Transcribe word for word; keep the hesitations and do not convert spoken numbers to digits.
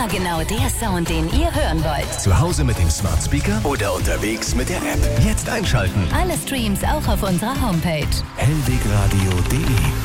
genau der Sound, den ihr hören wollt. Zu Hause mit dem Smart Speaker oder unterwegs mit der App. Jetzt einschalten. Alle Streams auch auf unserer Homepage. hellwegradio punkt de